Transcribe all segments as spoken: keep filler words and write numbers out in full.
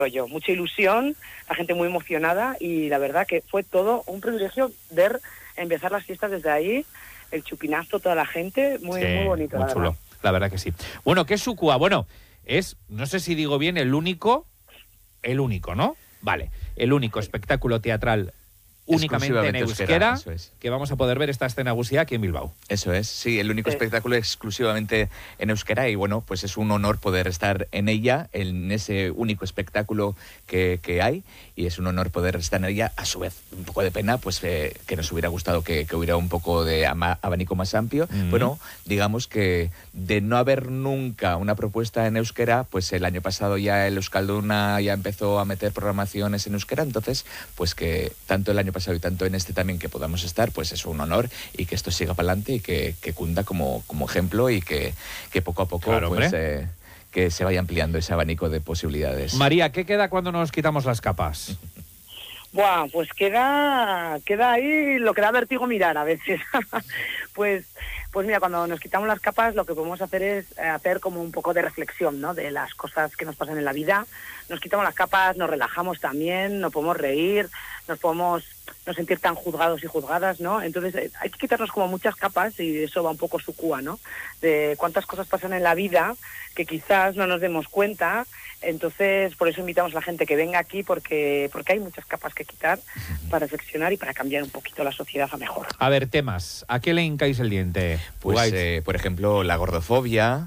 rollo, mucha ilusión, la gente muy emocionada y la verdad que fue todo un privilegio ver empezar las fiestas desde ahí, el chupinazo, toda la gente, muy, sí, muy bonito. Muy la chulo, verdad. la verdad que sí. Bueno, ¿qué es Sucua? Bueno, es, no sé si digo bien, el único, el único, ¿no? Vale, el único espectáculo teatral únicamente en euskera, eso es. que vamos a poder ver esta escena nagusia aquí en Bilbao. Eso es, sí, el único Sí. espectáculo exclusivamente en euskera y bueno, pues es un honor poder estar en ella, en ese único espectáculo que, que hay y es un honor poder estar en ella, a su vez un poco de pena, pues eh, que nos hubiera gustado que, que hubiera un poco de ama, abanico más amplio. Mm-hmm. Bueno, digamos que de no haber nunca una propuesta en euskera, pues el año pasado ya el Euskalduna ya empezó a meter programaciones en euskera, entonces pues que tanto el año pasado y tanto en este también que podamos estar, pues es un honor y que esto siga para adelante y que, que cunda como, como ejemplo y que, que poco a poco claro, pues, eh, que se vaya ampliando ese abanico de posibilidades. María, ¿qué queda cuando nos quitamos las capas? Buah, pues queda, queda ahí lo que da vértigo mirar a veces. pues, pues mira, cuando nos quitamos las capas lo que podemos hacer es hacer como un poco de reflexión, ¿no? De las cosas que nos pasan en la vida. Nos quitamos las capas, nos relajamos también, nos podemos reír, nos podemos no sentir tan juzgados y juzgadas, ¿no? Entonces hay que quitarnos como muchas capas y eso va un poco Sucua, ¿no? De cuántas cosas pasan en la vida que quizás no nos demos cuenta. Entonces, por eso invitamos a la gente que venga aquí, porque porque hay muchas capas que quitar para reflexionar y para cambiar un poquito la sociedad a mejor. A ver, temas. ¿A qué le hincáis el diente? Pues, eh, por ejemplo, la gordofobia.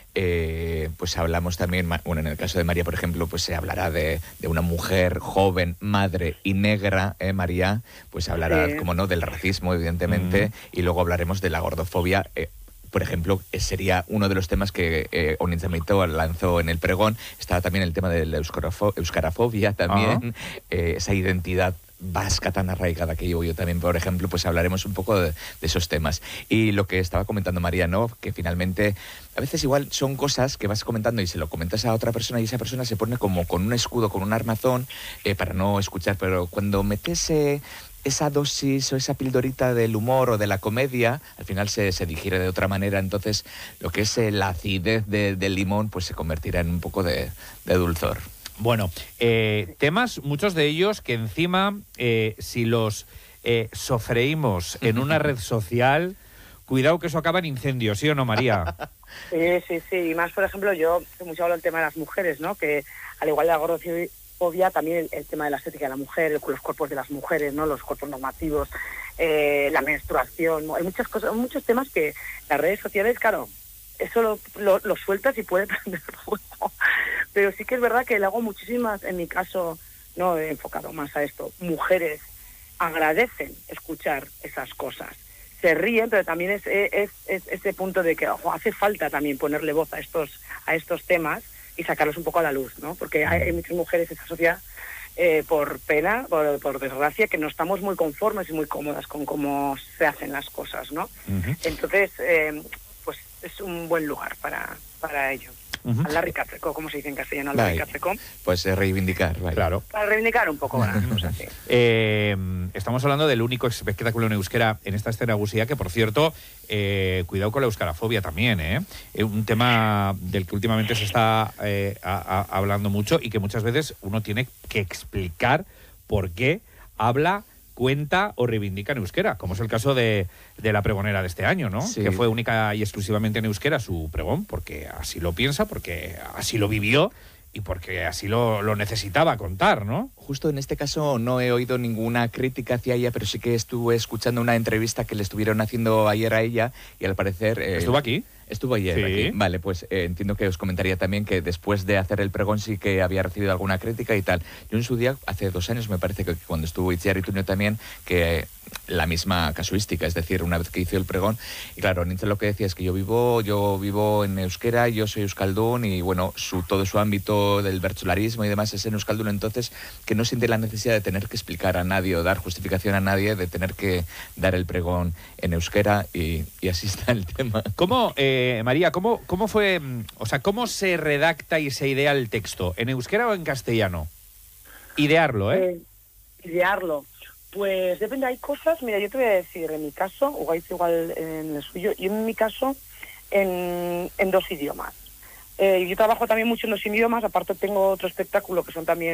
Eh, pues hablamos también, bueno, en el caso de María, por ejemplo, pues se hablará de, de una mujer joven, madre y negra, ¿eh, María? Pues hablará, sí. como no, del racismo, evidentemente, mm. y luego hablaremos de la gordofobia. Eh, por ejemplo, sería uno de los temas que eh, Onintzamito lanzó en el pregón. Estaba también el tema de la euskarafo- euskarafobia también, uh-huh. eh, esa identidad vasca tan arraigada que llevo yo también, por ejemplo, pues hablaremos un poco de, de esos temas. Y lo que estaba comentando María, ¿no? Que finalmente, a veces igual son cosas que vas comentando y se lo comentas a otra persona y esa persona se pone como con un escudo, con un armazón, eh, para no escuchar, pero cuando metes eh, esa dosis o esa pildorita del humor o de la comedia, al final se, se digiere de otra manera, entonces lo que es eh, la acidez de, del limón, pues se convertirá en un poco de, de dulzor. Bueno, eh, temas, muchos de ellos que encima, eh, si los eh, sofreímos en una red social, cuidado que eso acaba en incendios, ¿sí o no, María? Sí, sí, sí. Y más, por ejemplo, yo mucho hablo del tema de las mujeres, ¿no? Que al igual de la gordofobia, también el, el tema de la estética de la mujer, el, los cuerpos de las mujeres, ¿no? Los cuerpos normativos, eh, la menstruación, ¿no? Hay muchas cosas, muchos temas que las redes sociales, claro, eso lo, lo, lo sueltas y puede prender fuego. Pero sí que es verdad que le hago muchísimas, en mi caso, no he enfocado más a esto, mujeres agradecen escuchar esas cosas. Se ríen, pero también es, es, es ese punto de que ojo, hace falta también ponerle voz a estos, a estos temas y sacarlos un poco a la luz, ¿no? Porque hay, hay muchas mujeres en esta sociedad, eh, por pena, por, por desgracia, que no estamos muy conformes y muy cómodas con cómo se hacen las cosas, ¿no? Uh-huh. Entonces, eh, pues es un buen lugar para, para ello. Uh-huh. Aldarrikatzeko, ¿cómo se dice en castellano? Aldarrikatzeko. Pues eh, reivindicar, vale. Claro. Para reivindicar un poco las cosas, sí. Eh, estamos hablando del único espectáculo en euskera en esta escena nagusia, que por cierto, eh, cuidado con la euskarafobia también, ¿eh? Un tema del que últimamente se está eh, a, a, hablando mucho y que muchas veces uno tiene que explicar por qué habla, cuenta o reivindica en euskera, como es el caso de, de la pregonera de este año, ¿no? Sí. Que fue única y exclusivamente en euskera su pregón, porque así lo piensa, porque así lo vivió y porque así lo, lo necesitaba contar, ¿no? Justo en este caso no he oído ninguna crítica hacia ella, pero sí que estuve escuchando una entrevista que le estuvieron haciendo ayer a ella y al parecer... Eh, ¿Estuvo aquí? Estuvo ayer sí. aquí. Vale, pues eh, entiendo que os comentaría también que después de hacer el pregón sí que había recibido alguna crítica y tal. Yo en su día, hace dos años me parece que cuando estuvo Itziar Ituño también, que eh, la misma casuística, es decir, una vez que hizo el pregón, y claro, Nintzen lo que decía es que yo vivo, yo vivo en euskera, yo soy euskaldún y bueno, su, todo su ámbito del bertsolarismo y demás es en euskaldún, entonces que no siente la necesidad de tener que explicar a nadie o dar justificación a nadie, de tener que dar el pregón en euskera y, y así está el tema. ¿Cómo... Eh... Eh, María, ¿cómo, ¿cómo fue, o sea, cómo se redacta y se idea el texto? ¿En euskera o en castellano? Idearlo, ¿eh? eh idearlo. Pues depende, hay cosas, mira, yo te voy a decir, en mi caso, o igual en el suyo, y en mi caso, en, en dos idiomas. Eh, yo trabajo también mucho en los idiomas, aparte tengo otro espectáculo que son también